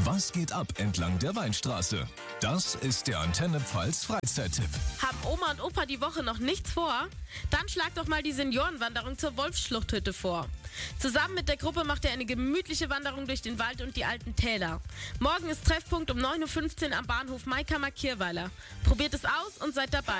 Was geht ab entlang der Weinstraße? Das ist der Antenne Pfalz Freizeittipp. Haben Oma und Opa die Woche noch nichts vor? Dann schlag doch mal die Seniorenwanderung zur Wolfsschluchthütte vor. Zusammen mit der Gruppe macht ihr eine gemütliche Wanderung durch den Wald und die alten Täler. Morgen ist Treffpunkt um 9:15 Uhr am Bahnhof Maikammer-Kirweiler. Probiert es aus und seid dabei.